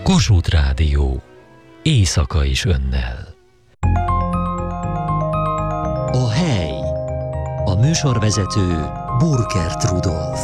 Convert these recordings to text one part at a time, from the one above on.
Kossuth Rádió. Éjszaka is önnel. A hely. A műsorvezető Burkert Rudolf.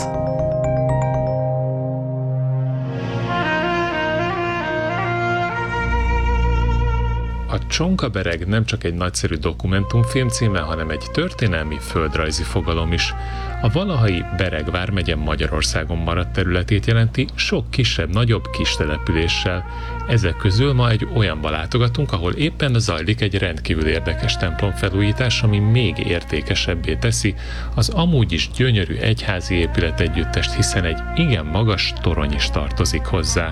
A Csonkabereg nem csak egy nagyszerű dokumentumfilm címe, hanem egy történelmi földrajzi fogalom is. A valahai Bereg vármegye Magyarországon maradt területét jelenti, sok kisebb-nagyobb kis településsel. Ezek közül ma egy olyanba látogatunk, ahol éppen zajlik egy rendkívül érdekes templomfelújítás, ami még értékesebbé teszi az amúgy is gyönyörű egyházi épületegyüttest, hiszen egy igen magas torony is tartozik hozzá.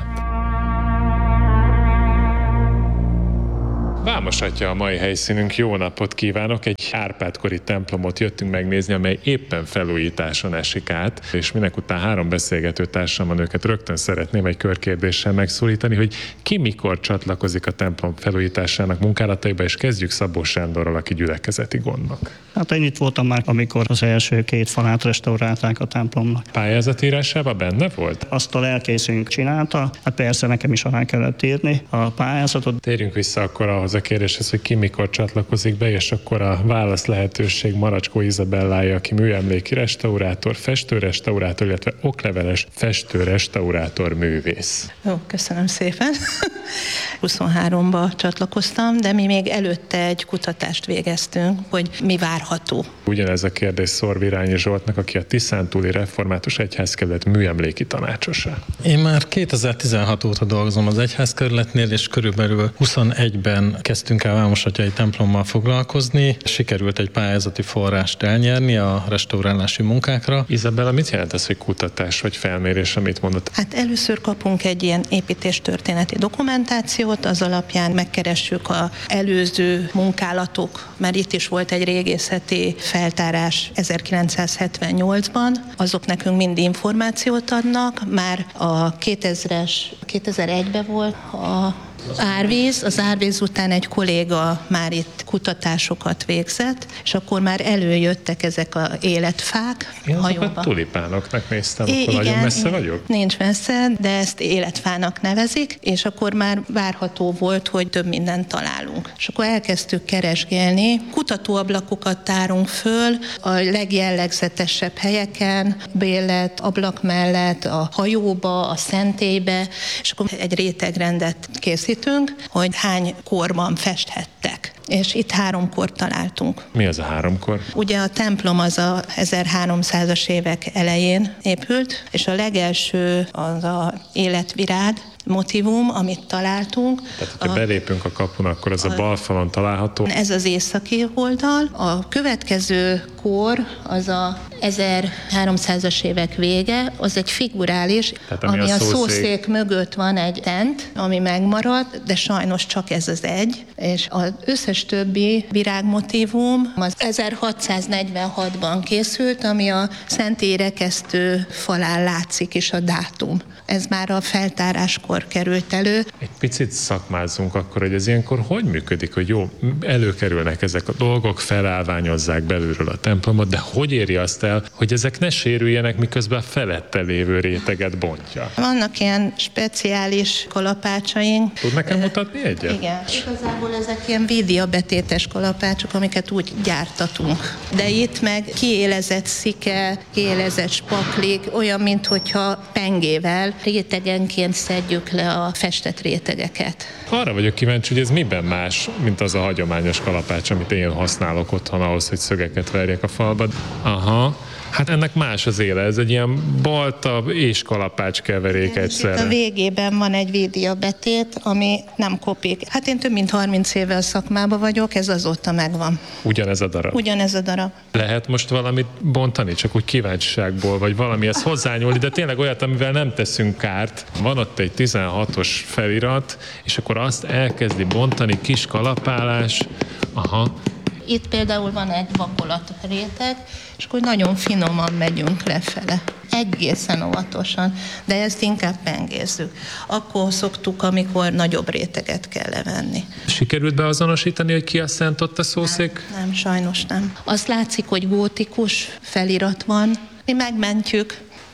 Vámos Atya a mai helyszínünk, jó napot kívánok! Egy Árpád-kori templomot jöttünk megnézni, amely éppen felújításon esik át, és mindekután 3 beszélgető társam van, őket rögtön szeretném egy körkérdéssel megszólítani, hogy ki mikor csatlakozik a templom felújításának munkálataiba, és kezdjük Szabó Sándorral, aki gyülekezeti gondnok. Hát én itt voltam már, amikor az első 2 falát restaurálták a templomnak. Pályázatírásában benne volt? Azt a lelkészünk csinálta, hát persze nekem is alá kellett írni a pályázatot. Térjünk vissza akkor ahhoz a kérdéshez, hogy ki mikor csatlakozik be, és akkor a válasz lehetőség Maracskó Izabellája, aki műemléki restaurátor, festőrestaurátor, illetve okleveles festőrestaurátor művész. Jó, köszönöm szépen. 23-ba csatlakoztam, de mi még előtte egy kutatást végeztünk, hogy mi várható. Ugyanez a kérdés szól Virányi Zsoltnak, aki a Tiszántúli Református Egyházkerület műemléki tanácsosa. Én már 2016 óta dolgozom az egyházkerületnél, és körülbelül 21-ben kezdtünk el Vámos Atyai templommal foglalkozni. Sikerült egy pályázati forrást elnyerni a restaurálási munkákra. Izabella, mit jelent ez, hogy kutatás vagy felmérés, amit mondott? Hát először kapunk egy ilyen építéstörténeti dokumentációt, az alapján megkeressük az előző munkálatok, mert itt is volt egy régészeti feltárás 1978-ban, azok nekünk mind információt adnak, már a 2001-ben volt az árvíz után egy kolléga már itt kutatásokat végzett, és akkor már előjöttek ezek az életfák. Én azokat tulipánoknak néztem, akkor igen, nagyon messze vagyok? Nincs messze, de ezt életfának nevezik, és akkor már várható volt, hogy több mindent találunk. És akkor elkezdtük keresgélni, kutatóablakokat tárunk föl a legjellegzetesebb helyeken, Béllet, ablak mellett, a hajóba, a szentélybe, és akkor egy rétegrendet készítünk, hogy hány korban festhettek. És itt 3 kort találtunk. Mi az a 3 kor? Ugye a templom az a 1300-as évek elején épült, és a legelső az a életvirág motívum, amit találtunk. Tehát, ha belépünk a kapun, akkor az a bal falon található. Ez az északi oldal. A következő kor az a 1300-as évek vége, az egy figurális, tehát, ami a szószék mögött van egy tent, ami megmaradt, de sajnos csak ez az egy, és az összes többi virágmotívum az 1646-ban készült, ami a szentély rekesztő falán látszik is a dátum. Ez már a feltáráskor került elő. Egy picit szakmázzunk akkor, hogy ez ilyenkor hogy működik, hogy jó, előkerülnek ezek a dolgok, felállványozzák belülről a templomot, de hogy éri azt el, hogy ezek ne sérüljenek, miközben a felette lévő réteget bontja? Vannak ilyen speciális kalapácsaink. Tud nekem mutatni egyet? Igen. Igazából ezek ilyen vídiabetétes kalapácsok, amiket úgy gyártatunk. De itt meg kiélezett szike, kiélezett spaklik, olyan, minthogyha pengével rétegenként szedjük le a festett rétegeket. Arra vagyok kíváncsi, hogy ez miben más, mint az a hagyományos kalapács, amit én használok otthon ahhoz, hogy szögeket verjek a falba. Aha. Hát ennek más az éle, ez egy ilyen balta és kalapács keverék egyszerre. Itt a végében van egy vídiabetét, ami nem kopik. Hát én több mint 30 éve a szakmában vagyok, ez azóta megvan. Ugyanez a darab? Ugyanez a darab. Lehet most valamit bontani, csak úgy kíváncsiságból, vagy valamihez hozzányúlni, de tényleg olyat, amivel nem teszünk kárt. Van ott egy 16-os felirat, és akkor azt elkezdi bontani, kis kalapálás. Aha. Itt például van egy vakolat réteg, és akkor nagyon finoman megyünk lefele. Egészen óvatosan, de ezt inkább pengézzük. Akkor szoktuk, amikor nagyobb réteget kell levenni. Sikerült beazonosítani, hogy ki a szent ott a szószék? Nem, sajnos nem. Azt látszik, hogy gótikus felirat van. Mi megmentjük,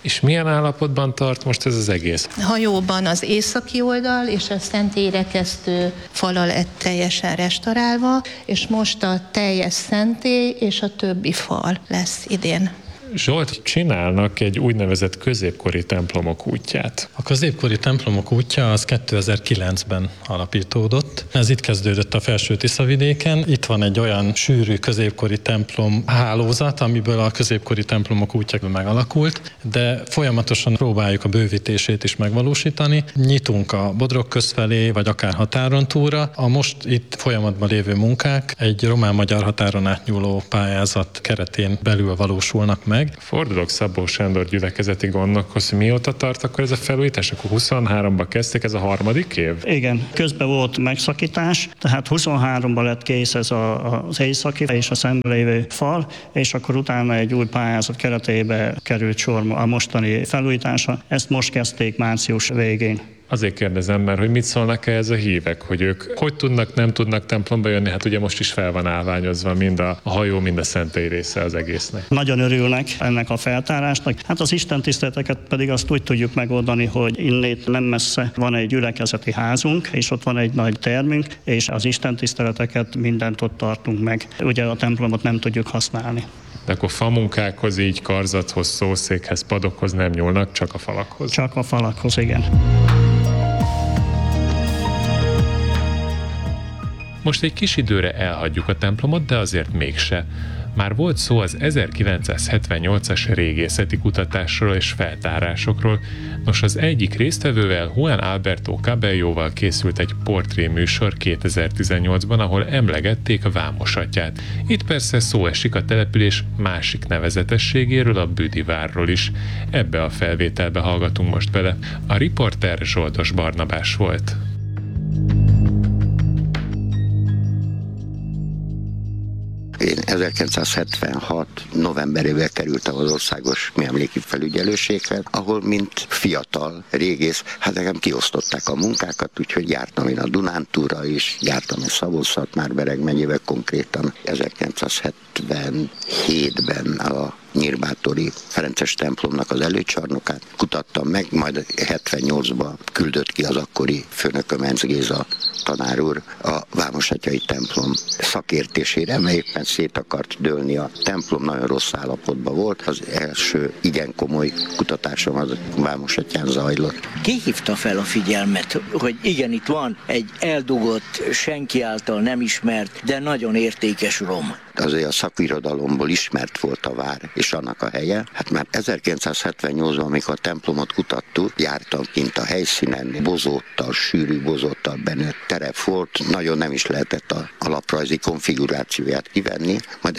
És milyen állapotban tart most ez az egész? Hajóban az északi oldal és a szentély rekesztő fala lett teljesen restaurálva, és most a teljes szentély és a többi fal lesz idén. Zsolt, csinálnak egy úgynevezett középkori templomok útját. A középkori templomok útja az 2009-ben alapítódott. Ez itt kezdődött a Felső-Tiszavidéken. Itt van egy olyan sűrű középkori templom hálózat, amiből a középkori templomok útja megalakult, de folyamatosan próbáljuk a bővítését is megvalósítani. Nyitunk a Bodrog köz felé, vagy akár határon túlra. A most itt folyamatban lévő munkák egy román-magyar határon átnyúló pályázat keretén belül valósulnak meg. Fordulok Szabó Sándor gyülekezeti gondnokhoz, hogy mióta tart akkor ez a felújítás? Akkor 23-ban kezdték, ez a harmadik év? Igen, közben volt megszakítás, tehát 23-ban lett kész ez az északi és a szemben lévő fal, és akkor utána egy új pályázat keretébe került sor a mostani felújítása. Ezt most kezdték március végén. Azért kérdezem, mert hogy mit szólnak ez a hívek, hogy ők hogy tudnak, nem tudnak templomba jönni, hát ugye most is fel van állványozva mind a hajó, mind a szentély része az egésznek. Nagyon örülnek ennek a feltárásnak. Hát az istentiszteleteket pedig azt úgy tudjuk megoldani, hogy innét nem messze van egy gyülekezeti házunk, és ott van egy nagy termünk, és az istentiszteleteket mindent ott tartunk meg. Ugye a templomot nem tudjuk használni. De akkor famunkákhoz, így karzathoz, szószékhez, padokhoz nem nyúlnak, csak a falakhoz? Csak a falakhoz, igen. Most egy kis időre elhagyjuk a templomot, de azért mégse. Már volt szó az 1978-as régészeti kutatásról és feltárásokról. Nos, az egyik résztvevővel, Juan Alberto Cabelloval készült egy portréműsor 2018-ban, ahol emlegették a Vámosatyát. Itt persze szó esik a település másik nevezetességéről, a Büdivárról is. Ebbe a felvételbe hallgatunk most bele. A riporter Zsoldos Barnabás volt. Én 1976. novemberében kerültem az országos műemléki felügyelőséghez, ahol mint fiatal régész, hát nekem kiosztották a munkákat, úgyhogy jártam én a Dunántúra is, jártam a Szabolcs-Szatmár-Bereg megyébe, konkrétan 1977-ben a Nyírbátori Ferences templomnak az előcsarnokát kutattam meg, majd 78-ban küldött ki az akkori főnököm, Enz Géza tanár úr a Vámosatyai templom szakértésére, mert éppen szét akart dőlni a templom, nagyon rossz állapotban volt. Az első igen komoly kutatásom az Vámosatyán zajlott. Ki hívta fel a figyelmet, hogy igen, itt van egy eldugott, senki által nem ismert, de nagyon értékes rom? Azért a szakirodalomból ismert volt a vár és annak a helye. Hát már 1978-ban, amikor a templomot kutattuk, jártam kint a helyszínen, bozóttal, sűrű bozóttal benőtt terep volt, nagyon nem is lehetett a alaprajzi konfigurációját kivenni. Majd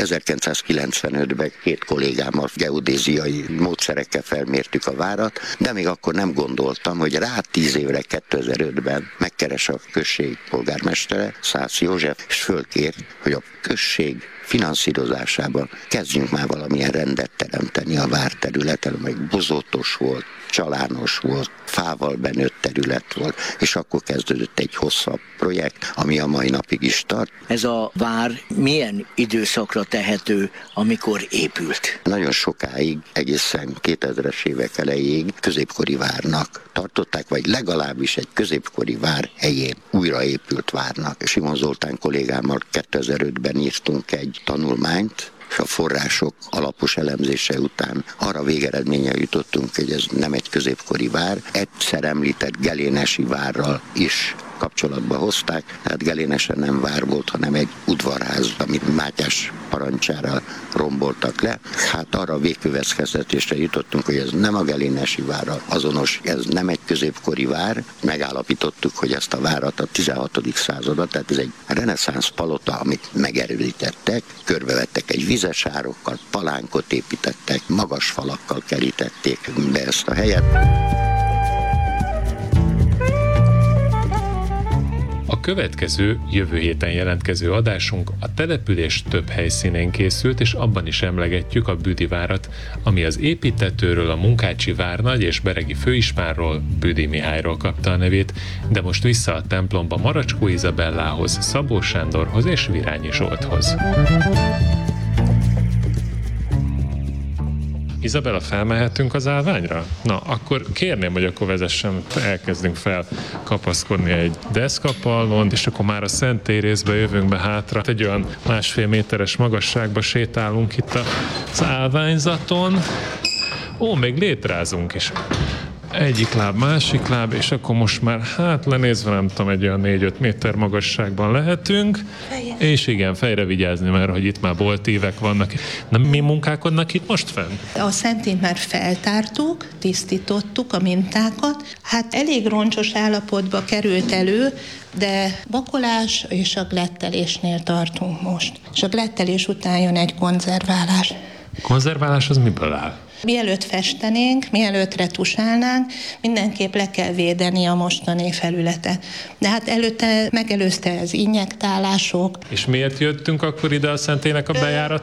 1995-ben két kollégámmal geodéziai módszerekkel felmértük a várat, de még akkor nem gondoltam, hogy rá 10 évre 2005-ben megkeres a község polgármestere, Szász József, és fölkér, hogy a község finanszírozásában kezdjünk már valamilyen rendet teremteni a várterületen, amely bozótos volt, csalános volt, fával benőtt terület volt, és akkor kezdődött egy hosszabb projekt, ami a mai napig is tart. Ez a vár milyen időszakra tehető, amikor épült? Nagyon sokáig, egészen 2000-es évek elejéig középkori várnak tartották, vagy legalábbis egy középkori vár helyén újraépült várnak. Simon Zoltán kollégámmal 2005-ben írtunk egy tanulmányt, és a források alapos elemzése után arra végeredményre jutottunk, hogy ez nem egy középkori vár, egyszer említett gelénesi várral is kapcsolatba hozták, tehát Gelénesen nem vár volt, hanem egy udvarház, amit Mátyás parancsára romboltak le. Hát arra végkövetkeztetésre jutottunk, hogy ez nem a gelénesi várral azonos, ez nem egy középkori vár. Megállapítottuk, hogy ezt a várat a 16. században, tehát ez egy reneszánsz palota, amit megerődítettek, körbevettek egy vizes árokkal, palánkot építettek, magas falakkal kerítették be ezt a helyet. A következő, jövő héten jelentkező adásunk a település több helyszínén készült, és abban is emlegetjük a Büdivárat, ami az építtetőről, a munkácsi várnagy és beregi főispánról, Büdi Mihályról kapta a nevét, de most vissza a templomba Maracskó Izabellához, Szabó Sándorhoz és Virányi Zsolthoz. Izabella, felmehetünk az állványra? Na, akkor kérném, hogy akkor vezessen, elkezdünk fel kapaszkodni egy deszkapallon, és akkor már a Szenttérészbe jövünk be hátra. Egy olyan 1,5 méteres magasságba sétálunk itt az állványzaton. Ó, még létrázunk is. Egyik láb, másik láb, és akkor most már lenézve nem tudom, egy olyan 4-5 méter magasságban lehetünk. És igen, fejre vigyázni, mert hogy itt már boltívek vannak. Na, mi munkálkodnak itt most fenn? A szentélyt már feltártuk, tisztítottuk a mintákat. Elég roncsos állapotba került elő, de bakolás és a glettelésnél tartunk most. És a glettelés után jön egy konzerválás. Konzerválás az miből áll? Mielőtt festenénk, mielőtt retusálnánk, mindenképp le kell védeni a mostani felületet. De előtte megelőzte az injektálások. És miért jöttünk akkor ide a szentélynek a bejárat